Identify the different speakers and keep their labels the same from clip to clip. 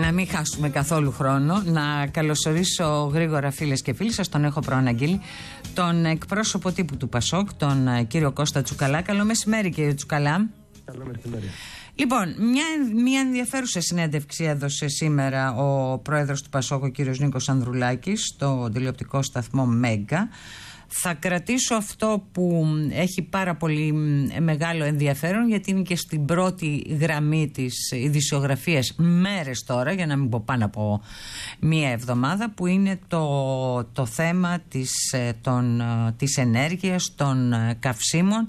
Speaker 1: να μην χάσουμε καθόλου χρόνο, να καλωσορίσω γρήγορα φίλες και φίλοι, σας τον έχω προαναγγείλει, τον εκπρόσωπο τύπου του ΠΑΣΟΚ, τον κύριο Κώστα Τσουκαλά. Καλό μεσημέρι, κύριε Τσουκαλά.
Speaker 2: Καλό μεσημέρι.
Speaker 1: Λοιπόν, μια ενδιαφέρουσα συνέντευξη έδωσε σήμερα ο πρόεδρος του ΠΑΣΟΚ, ο κύριος Νίκος Ανδρουλάκης, στο τηλεοπτικό σταθμό Μέγκα. Θα κρατήσω αυτό που έχει πάρα πολύ μεγάλο ενδιαφέρον, γιατί είναι και στην πρώτη γραμμή της ειδησιογραφίας μέρες τώρα, για να μην πω πάνω από μία εβδομάδα, που είναι το θέμα της ενέργειας, των καυσίμων.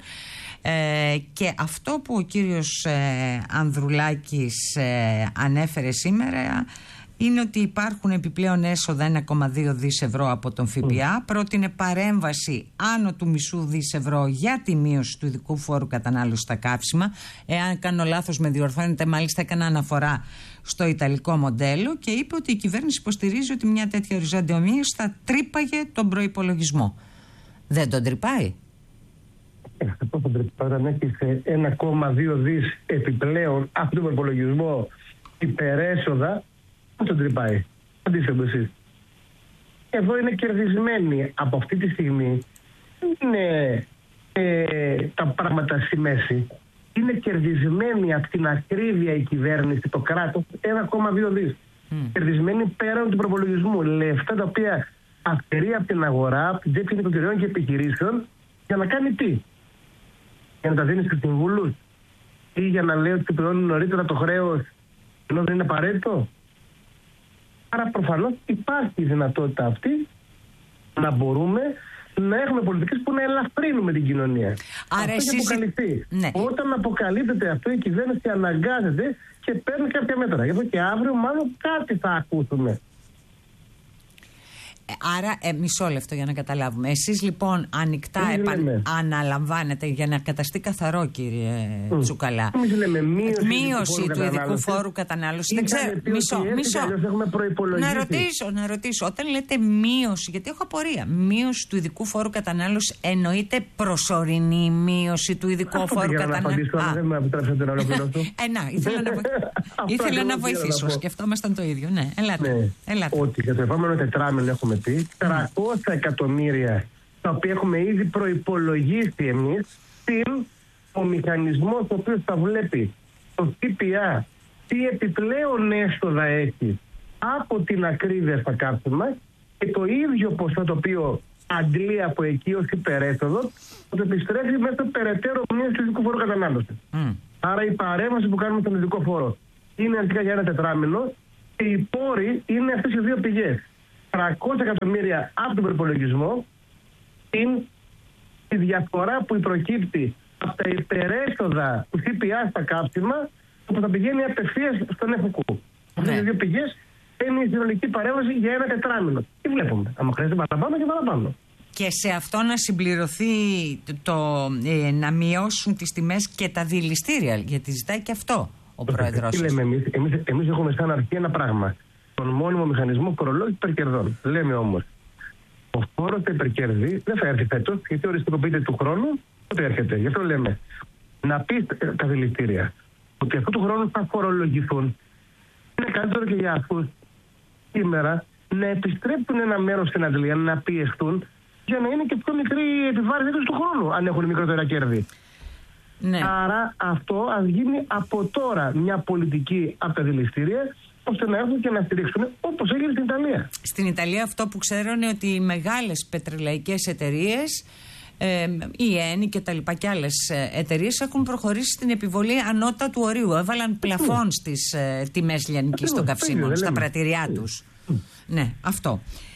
Speaker 1: Και αυτό που ο κύριος Ανδρουλάκης ανέφερε σήμερα είναι ότι υπάρχουν επιπλέον έσοδα 1,2 δις ευρώ από τον ΦΠΑ. Πρότεινε παρέμβαση άνω του μισού δις ευρώ για τη μείωση του ειδικού φόρου κατανάλωσης στα καύσιμα. Εάν κάνω λάθος με διορθώνετε, μάλιστα έκανα αναφορά στο ιταλικό μοντέλο και είπε ότι η κυβέρνηση υποστηρίζει ότι μια τέτοια οριζόντια μείωση θα τρύπαγε τον προϋπολογισμό. Δεν τον τρυπάει?
Speaker 2: Αυτό θα τρυπάει όταν έχεις 1,2 δις επιπλέον από τον προϋπολογισμό υπερέσοδα. Τον τρυπάει. Αντίστοιχα εσείς. Εδώ είναι κερδισμένοι από αυτή τη στιγμή. Είναι τα πράγματα στη μέση. Είναι κερδισμένοι από την ακρίβεια η κυβέρνηση, το κράτος, 1,2 δις. Κερδισμένοι πέραν του προπολογισμού. Λεφτά τα οποία αφαιρεί από την αγορά, από την τσέπη νοικοκυριών και επιχειρήσεων, για να κάνει τι? Για να τα δίνει στους συμβούλους? Ή για να λέει ότι πληρώνει νωρίτερα το χρέος ενώ δεν είναι απαραίτητο? Άρα προφανώς υπάρχει η δυνατότητα αυτή να μπορούμε να έχουμε πολιτικές που να ελαφρύνουμε την κοινωνία.
Speaker 1: Άρα
Speaker 2: αυτό έχει αποκαλυφθεί. Ναι. Όταν αποκαλύπτεται αυτό, η κυβέρνηση αναγκάζεται και παίρνει κάποια μέτρα. Γι' αυτό και αύριο μάλλον κάτι θα ακούσουμε.
Speaker 1: Άρα, μισό λεπτό για να καταλάβουμε. Εσείς λοιπόν ανοιχτά αναλαμβάνετε, για να καταστεί καθαρό, κύριε Τσουκαλά, μείωση του ειδικού φόρου κατανάλωσης. Δεν ξέρω, μισό. Να ρωτήσω, όταν λέτε μείωση, γιατί έχω απορία, μείωση του ειδικού φόρου κατανάλωσης, εννοείται προσωρινή μείωση του ειδικού φόρου κατανάλωσης?
Speaker 2: Δεν με επιτρέψατε να ολοκληρώσω.
Speaker 1: Ήθελα να βοηθήσω, σκεφτόμασταν το ίδιο. Ναι, ελάτε.
Speaker 2: Ότι για το επόμενο τετράμινο έχουμε πει 300 εκατομμύρια, τα οποία έχουμε ήδη προϋπολογίσει εμείς, συν ο μηχανισμός ο οποίος θα βλέπει το ΦΠΑ τι επιπλέον έσοδα έχει από την ακρίβεια στα καύσιμα και το ίδιο ποσό το οποίο αντλεί από εκεί ως υπερέσοδο, το επιστρέφει μέσα περαιτέρω μείωση του ειδικού φόρου κατανάλωσης. Άρα η παρέμβαση που κάνουμε στον ειδικό φόρο είναι αντικά για ένα τετράμινο και οι πόροι είναι αυτές οι δύο πηγές. 300 εκατομμύρια από τον προϋπολογισμό, είναι η διαφορά που προκύπτει από τα υπερέσοδα του ΦΠΑ στα καύσιμα, που θα πηγαίνει απευθείας στον ΕΦΟΚΟΥ. Αυτές οι δύο πηγές είναι η συνολική παρέμβαση για ένα τετράμινο. Τι βλέπουμε? Αν χρειάζεται παραπάνω και παραπάνω.
Speaker 1: Και σε αυτό να συμπληρωθεί να μειώσουν τις τιμές και τα δηληστήρια, γιατί ζητάει και αυτό ο πρόεδρος.
Speaker 2: Τι λέμε εμείς έχουμε σαν αρχή ένα πράγμα. Τον μόνιμο μηχανισμό φορολόγηση υπερκερδών. Λέμε όμως, ο φόρος τα υπερκέρδη δεν θα έρθει φέτος, γιατί οριστικοποιείται του χρόνου, τότε έρχεται. Γι' αυτό λέμε, να πει τα δηληστήρια ότι αυτού του χρόνου θα φορολογηθούν. Είναι καλύτερο και για αυτούς σήμερα να επιστρέψουν ένα μέρος στην αντλία, να πιεστούν, για να είναι και πιο μικρή η επιβάρυνση του χρόνου, αν έχουν μικρότερα κέρδη. Ναι. Άρα αυτό ας γίνει από τώρα μια πολιτική από τα δηληστήρια, ώστε να έρθουν και να στηρίξουν, όπως έγινε στην Ιταλία.
Speaker 1: Στην Ιταλία αυτό που ξέρω είναι ότι οι μεγάλες πετρελαϊκές εταιρείες, η ΕΝΗ και τα λοιπά και άλλες εταιρείες έχουν προχωρήσει στην επιβολή ανώτατου ορίου. Έβαλαν πλαφόν στις τιμές λιανικής των καυσίμων, στα πρατηριά τους. Ναι, αυτό.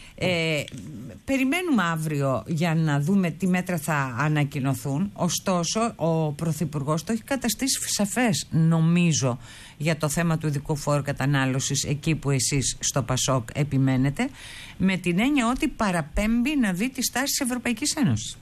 Speaker 1: Περιμένουμε αύριο για να δούμε τι μέτρα θα ανακοινωθούν. Ωστόσο, ο Πρωθυπουργός το έχει καταστήσει σαφές, νομίζω, για το θέμα του ειδικού φόρου κατανάλωσης, εκεί που εσείς στο ΠΑΣΟΚ επιμένετε, με την έννοια ότι παραπέμπει να δει τη στάση της Ευρωπαϊκής Ένωσης.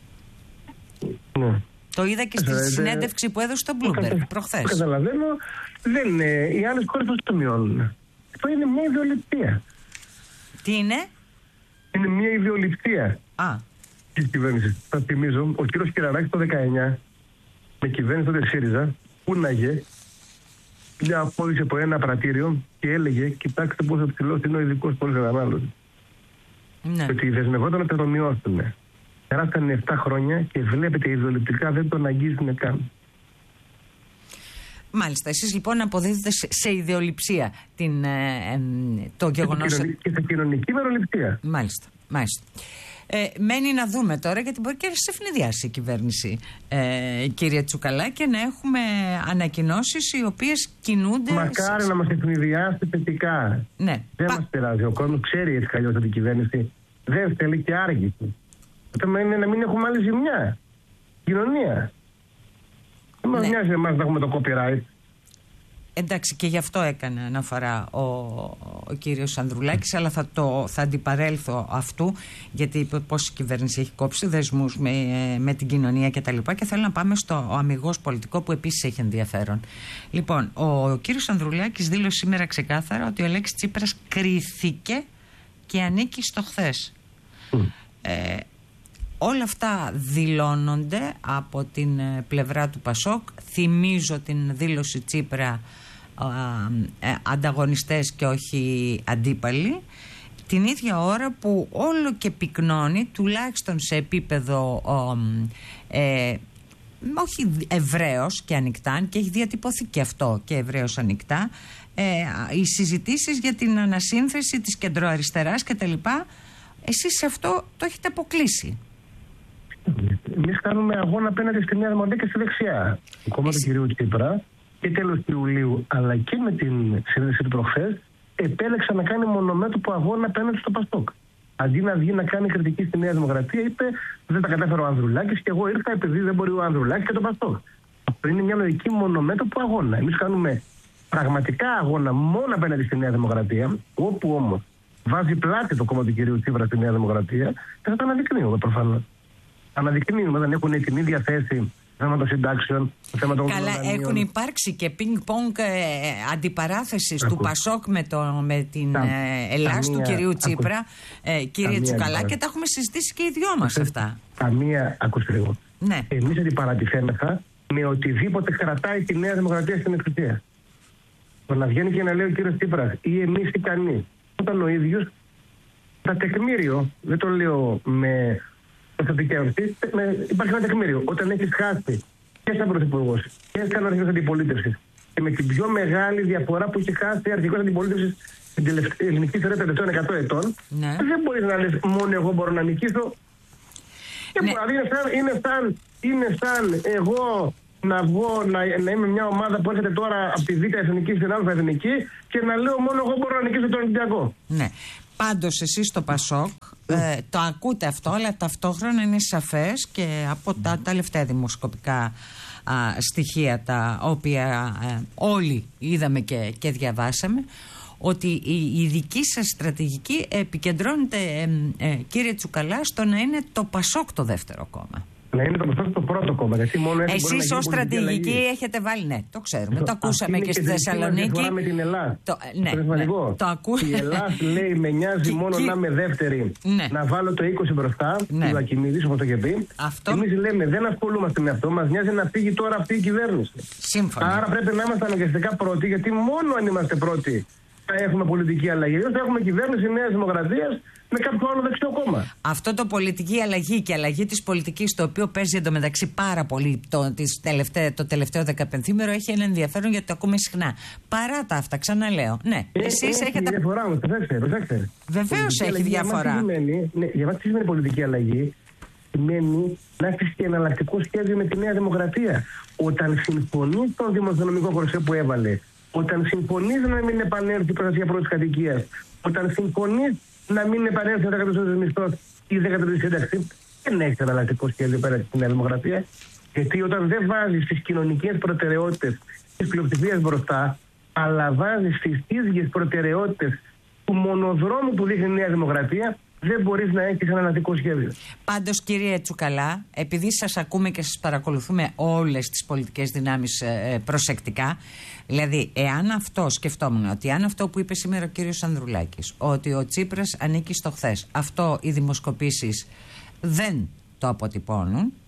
Speaker 2: Ναι.
Speaker 1: Το είδα και στη συνέντευξη που έδωσε στο Bloomberg προχθές.
Speaker 2: Καταλαβαίνω, οι άλλες χώρες πώς το μειώνουν. Αυτό είναι μια ιδεολειψία.
Speaker 1: Τι είναι?
Speaker 2: Είναι μια ιδεολειψία της κυβέρνησης. Θα θυμίζω, ο κύριος Κυραράκης το 19, με κυβέρνηση τότε ΣΥΡΙΖΑ, πούναγε μια απόδειξη από ένα πρατήριο και έλεγε: κοιτάξτε πόσο ψηλός είναι ο ειδικός πόλης κατανάλωσης.
Speaker 1: Ναι.
Speaker 2: Ότι δεσμευόταν να το μειώσουν. Περάσαν 7 χρόνια και βλέπετε ιδεολειπτικά δεν τον αγγίζουν καν.
Speaker 1: Μάλιστα. Εσείς λοιπόν αποδίδετε σε ιδεολειψία το γεγονός.
Speaker 2: Και σε κοινωνική μεροληψία.
Speaker 1: Μάλιστα. Μένει να δούμε τώρα, γιατί μπορεί και να σε ευνηδιάσει η κυβέρνηση, κύριε Τσουκαλά, και να έχουμε ανακοινώσεις οι οποίες κινούνται.
Speaker 2: Μακάρι να μας ευνηδιάσει θετικά.
Speaker 1: Ναι.
Speaker 2: Δεν μας πειράζει. Ο κόσμος ξέρει έτσι καλλιώς ότι η κυβέρνηση δεν θέλει και άργηση. Το θέμα είναι να μην έχουμε άλλη ζημιά. Κοινωνία. Δεν μας νοιάζει εμάς να έχουμε το copyright.
Speaker 1: Εντάξει, και γι' αυτό έκανε αναφορά ο κύριος Ανδρουλάκης, αλλά θα αντιπαρέλθω αυτού, γιατί πώς η κυβέρνηση έχει κόψει δεσμούς με την κοινωνία κτλ. Και θέλω να πάμε στο αμιγώς πολιτικό, που επίσης έχει ενδιαφέρον. Λοιπόν, ο κύριος Ανδρουλάκης δήλωσε σήμερα ξεκάθαρα ότι ο Αλέξης Τσίπρας κρίθηκε και ανήκει στο χθες. Όλα αυτά δηλώνονται από την πλευρά του Πασόκ. Θυμίζω την δήλωση Τσίπρα, ανταγωνιστές και όχι αντίπαλοι, την ίδια ώρα που όλο και πυκνώνει, τουλάχιστον σε επίπεδο όχι ευρέως και ανοιχτά, και έχει διατυπωθεί και αυτό και ευρέως ανοιχτά, οι συζητήσεις για την ανασύνθεση της κεντροαριστεράς κτλ. Εσείς αυτό το έχετε αποκλείσει.
Speaker 2: Εμείς κάνουμε αγώνα απέναντι στη Νέα Δημοκρατία και στη δεξιά. Το κόμμα του κυρίου Τσίπρα και τέλος του Ιουλίου, αλλά και με την συνέντευξη του προχθές, επέλεξε να κάνει μονομέτωπο αγώνα απέναντι στο Πασόκ. Αντί να βγει να κάνει κριτική στη Νέα Δημοκρατία, είπε: δεν τα κατάφερε ο Ανδρουλάκης και εγώ ήρθα επειδή δεν μπορεί ο Ανδρουλάκης και το Πασόκ. Αυτό είναι μια λογική μονομέτωπο αγώνα. Εμείς κάνουμε πραγματικά αγώνα μόνο απέναντι στη Νέα Δημοκρατία, όπου όμως βάζει πλάτη το κόμμα του κυρίου Τσίπρα στη Νέα Δημοκρατία, και θα το αναδεικνύουμε προφανώς. Αναδεικνύουμε, δεν έχουν την ίδια θέση θέμα των συντάξεων.
Speaker 1: Καλά, έχουν υπάρξει και πινκ-πονγκ αντιπαράθεσης του Πασόκ με την Ελλάς του κυρίου Τσίπρα, κύριε Τσουκαλά, και τα έχουμε συζητήσει και οι δυο μας αυτά.
Speaker 2: Ακούστε λίγο.
Speaker 1: Ναι.
Speaker 2: Εμείς αντιπαρατηθέμεθα με οτιδήποτε κρατάει τη Νέα Δημοκρατία στην εξουσία. Το να βγαίνει και να λέει ο κύριος Τσίπρας ή εμείς ή κανείς, όταν ο ίδιος τα τεκμήριο, δεν το λέω με υπάρχει ένα τεκμήριο. Όταν έχει χάσει και σαν πρωθυπουργός και σαν αρχηγός αντιπολίτευσης, και με την πιο μεγάλη διαφορά που έχει χάσει αρχηγός αντιπολίτευσης στην ελληνική ιστορία των τελευταίων 100 ετών,
Speaker 1: ναι,
Speaker 2: δεν μπορείς να λες μόνο εγώ μπορώ να νικήσω. Ναι. Δηλαδή είναι σαν εγώ να βγω να είμαι μια ομάδα που έρχεται τώρα από τη Β' Εθνική στην Α' Εθνική και να λέω μόνο εγώ μπορώ να νικήσω τον Ολυμπιακό.
Speaker 1: Ναι. Πάντως εσείς στο Πασόκ το ακούτε αυτό, αλλά ταυτόχρονα είναι σαφές και από τα τελευταία δημοσκοπικά στοιχεία, τα οποία όλοι είδαμε και διαβάσαμε, ότι η δική σας στρατηγική επικεντρώνεται, κύριε Τσουκαλά, στο να είναι το Πασόκ το δεύτερο κόμμα.
Speaker 2: Να είναι το Πασόκ το πρώτο κόμμα.
Speaker 1: Εσείς ως στρατηγική έχετε βάλει, ναι, το ξέρουμε, το ακούσαμε και στη Θεσσαλονίκη.
Speaker 2: Με την Ελλάδα.
Speaker 1: Ναι,
Speaker 2: η Ελλάδα λέει με νοιάζει μόνο να είμαι δεύτερη, να βάλω το 20 μπροστά, του Ακιμίδης, όπως το είχε πει. Εμείς λέμε δεν ασχολούμαστε με αυτό, μας νοιάζει να φύγει τώρα αυτή η κυβέρνηση.
Speaker 1: Σύμφωνα.
Speaker 2: Άρα πρέπει να είμαστε αναγκαστικά πρώτοι, γιατί μόνο αν είμαστε πρώτοι θα έχουμε πολιτική αλλαγή. Θα έχουμε κυβέρνηση Νέας Δημοκρατίας με κάποιο άλλο δεξιό κόμμα. Αυτό
Speaker 1: το πολιτική αλλαγή και αλλαγή της πολιτικής, το οποίο παίζει εντωμεταξύ πάρα πολύ το τελευταίο 15ήμερο, έχει ένα ενδιαφέρον γιατί το ακούμε συχνά. Παρά τα αυτά, ξαναλέω. Ναι, εσείς έχετε. Έχει
Speaker 2: διαφορά όμως, προσέξτε.
Speaker 1: Βεβαίως έχει διαφορά.
Speaker 2: Για μας τι σημαίνει πολιτική αλλαγή? Σημαίνει να έχεις και εναλλακτικό σχέδιο με τη Νέα Δημοκρατία. Όταν συμφωνεί στον δημοσιονομικό κορσέ που έβαλε, όταν συμφωνείς να μην επανέλθει η προστασία πρώτης κατοικίας, όταν συμφωνείς να μην επανέλθει ο 10ος μισθός ή η 10η σύνταξη, δεν έχεις εναλλακτικό σχέδιο πέρα στη Νέα Δημοκρατία. Γιατί όταν δεν βάζεις τις κοινωνικές προτεραιότητες της πλειοψηφίας μπροστά, αλλά βάζεις τις ίδιες προτεραιότητες του μονοδρόμου που δείχνει η Νέα Δημοκρατία, δεν μπορείς να έχεις ένα εναλλακτικό σχέδιο.
Speaker 1: Πάντως, κύριε Τσουκαλά, επειδή σας ακούμε και σας παρακολουθούμε όλες τις πολιτικές δυνάμεις προσεκτικά, δηλαδή, εάν αυτό σκεφτόμουν, ότι αν αυτό που είπε σήμερα ο κύριος Ανδρουλάκης, ότι ο Τσίπρας ανήκει στο χθες, αυτό οι δημοσκοπήσεις δεν το αποτυπώνουν,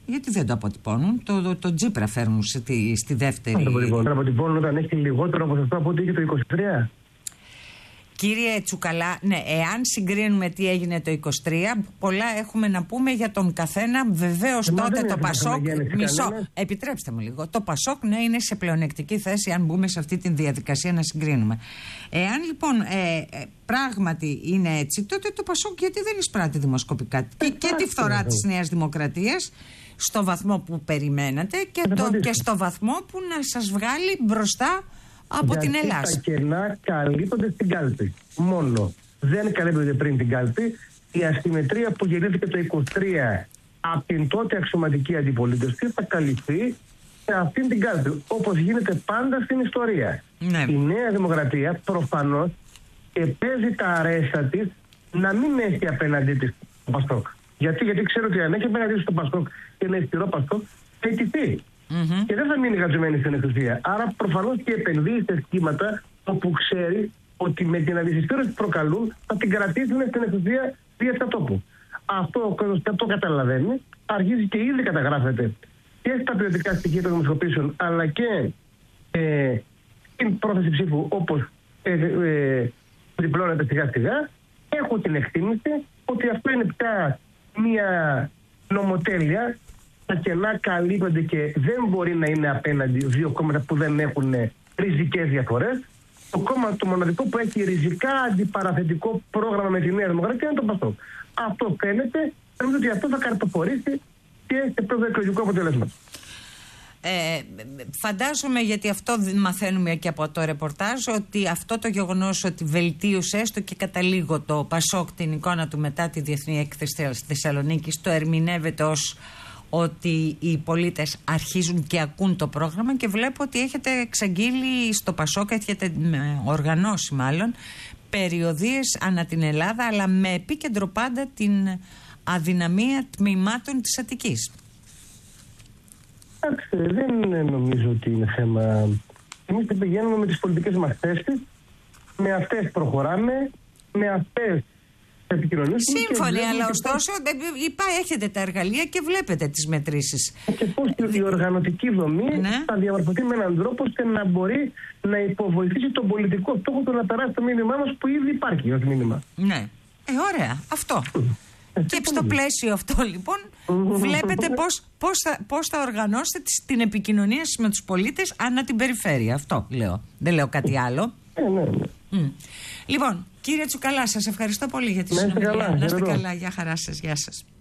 Speaker 1: Γιατί δεν το αποτυπώνουν? Το Τσίπρα φέρνουν στη δεύτερη.
Speaker 2: Δεν αποτυπώνουν όταν έχει λιγότερο ποσοστό από ό,τι είχε το 23.
Speaker 1: Κύριε Τσουκαλά, ναι, εάν συγκρίνουμε τι έγινε το 23, πολλά έχουμε να πούμε για τον καθένα. Βεβαίως τότε το Πασόκ. Επιτρέψτε μου λίγο. Το Πασόκ, ναι, είναι σε πλεονεκτική θέση αν μπούμε σε αυτή τη διαδικασία να συγκρίνουμε. Εάν λοιπόν πράγματι είναι έτσι, τότε το Πασόκ γιατί δεν εισπράττει δημοσκοπικά και τη φθορά της Νέας Δημοκρατίας στο βαθμό που περιμένατε και στο βαθμό που να σας βγάλει μπροστά από την Ελλάδα.
Speaker 2: Τα κενά καλύπτονται στην κάλπη. Μόνο. Δεν καλύπτονται πριν την κάλπη. Η ασυμμετρία που γεννήθηκε το 23 από την τότε αξιωματική αντιπολίτευση θα καλυφθεί σε αυτήν την κάλπη. Όπως γίνεται πάντα στην ιστορία. Ναι. Η Νέα Δημοκρατία προφανώς παίζει τα αρέστα της να μην έχει απέναντί της το Πασόκ. Γιατί ξέρω ότι αν έχει απέναντί της το Πασόκ και ένα ισχυρό Πασόκ, θα ιτηθεί. Και δεν θα μείνει γατζωμένη στην εξουσία. Άρα προφανώς και επενδύει σε σχήματα όπου ξέρει ότι με την αντισυσπήρωση που προκαλούν θα την κρατήσουν στην εξουσία δια τόπου. Αυτό ο κόσμος το καταλαβαίνει, αρχίζει και ήδη καταγράφεται και στα ποιοτικά στοιχεία των δημοσκοπήσεων, αλλά και στην πρόθεση ψήφου όπως διπλώνεται σιγά σιγά. Έχω την εκτίμηση ότι αυτό είναι πια μια νομοτέλεια. Τα κενά καλύπτονται και δεν μπορεί να είναι απέναντι δύο κόμματα που δεν έχουν ριζικές διαφορές. Το κόμμα το μοναδικό που έχει ριζικά αντιπαραθετικό πρόγραμμα με τη Νέα Δημοκρατία είναι το Πασόκ. Αυτό φαίνεται, νομίζω ότι αυτό θα καρποφορήσει και σε πρώτο εκλογικό αποτέλεσμα.
Speaker 1: Φαντάζομαι, γιατί αυτό μαθαίνουμε και από το ρεπορτάζ, ότι αυτό το γεγονός ότι βελτίωσε έστω και κατά λίγο το Πασόκ την εικόνα του μετά τη Διεθνή Έκθεση της Θεσσαλονίκης, το ερμηνεύεται ως ότι οι πολίτες αρχίζουν και ακούν το πρόγραμμα, και βλέπω ότι έχετε εξαγγείλει στο Πασόκ, έχετε οργανώσει μάλλον περιοδίες ανά την Ελλάδα, αλλά με επίκεντρο πάντα την αδυναμία τμήματων της Αττικής.
Speaker 2: Εντάξει, δεν νομίζω ότι είναι θέμα. Εμείς πηγαίνουμε με τις πολιτικές μας θέσεις, με αυτές προχωράμε, με αυτές επικοινωνίες.
Speaker 1: Σύμφωνοι, αλλά ωστόσο έχετε τα εργαλεία και βλέπετε τις μετρήσεις.
Speaker 2: Και πώς η οργανωτική δομή θα διαμορφωθεί με έναν τρόπο ώστε να μπορεί να υποβοηθήσει τον πολιτικό στόχο του να περάσει το μήνυμά μας που ήδη υπάρχει ως μήνυμα.
Speaker 1: Ναι. Ωραία. Αυτό. Και στο πλαίσιο αυτό λοιπόν βλέπετε πώς θα οργανώσετε την επικοινωνία με τους πολίτες ανά την περιφέρεια. Αυτό λέω. Δεν λέω κάτι άλλο.
Speaker 2: Ναι.
Speaker 1: Λοιπόν, κύριε Τσουκαλά, σας ευχαριστώ πολύ για τη συνομιλία. Να είστε καλά. Γεια χαρά σας. Γεια σας.